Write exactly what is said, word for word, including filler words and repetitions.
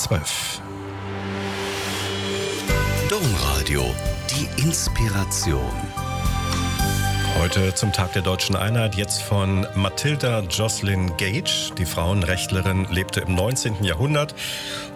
zwölf. Domradio, die Inspiration. Heute zum Tag der Deutschen Einheit, jetzt von Matilda Joslyn Gage. Die Frauenrechtlerin lebte im neunzehnten Jahrhundert